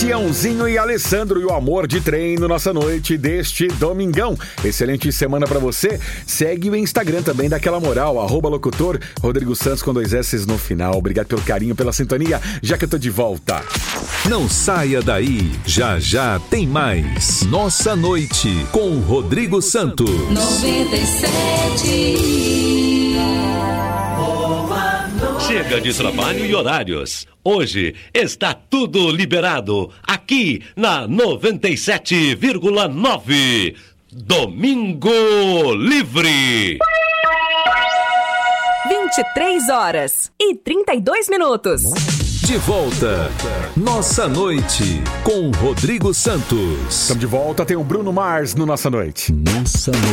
Tiãozinho e Alessandro e o Amor de Treino, nossa noite deste domingão. Excelente semana pra você. Segue o Instagram também, dá aquela moral, @locutor Rodrigo Santos com 2 S's no final. Obrigado pelo carinho, pela sintonia, já que eu tô de volta. Não saia daí, já já tem mais. Nossa noite com Rodrigo Santos. 97. Chega de trabalho e horários. Hoje está tudo liberado aqui na 97,9. Domingo Livre. 23h32. De volta, Nossa Noite, com Rodrigo Santos. Estamos de volta, tem o Bruno Mars no Nossa Noite. Nossa Noite.